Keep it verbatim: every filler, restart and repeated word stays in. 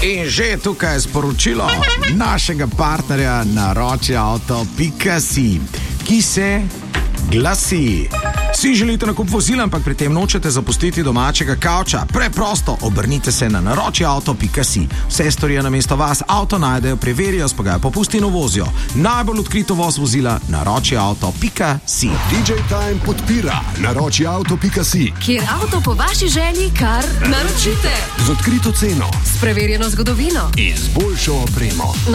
In že tukaj je sporočilo našega partnerja naročiauto pika si, ki se glasi: si želite nakup vozila, ampak pri tem nočete zapustiti domačega kavča? Preprosto, obrnite se na naročiauto pika si. Vse storijo namesto vas, avto najdejo, preverijo, spagajo popusti in vozijo. Najbolj odkrito voz vozila naročiauto pika si. D J Time podpira naročiauto pika si, kjer avto po vaši želji kar naročite. z odkrito ceno S preverjeno zgodovino in z boljšo opremo.